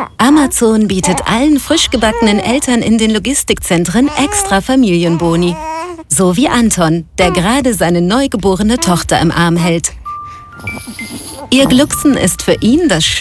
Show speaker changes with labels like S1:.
S1: Amazon bietet allen frisch gebackenen Eltern in den Logistikzentren extra Familienboni. So wie Anton, der gerade seine neugeborene Tochter im Arm hält. Ihr Glucksen ist für ihn das